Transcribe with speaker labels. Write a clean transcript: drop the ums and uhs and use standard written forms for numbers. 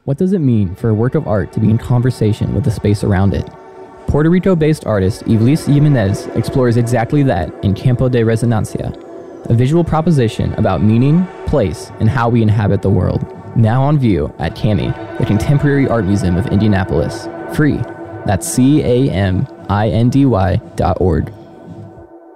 Speaker 1: What does it mean for a work of art to be in conversation with the space around it? Puerto Rico-based artist Iblis Jimenez explores exactly that in Campo de Resonancia, a visual proposition about meaning, place, and how we inhabit the world. Now on view at CAMI, the Contemporary Art Museum of Indianapolis. Free. That's CAMINDY.org.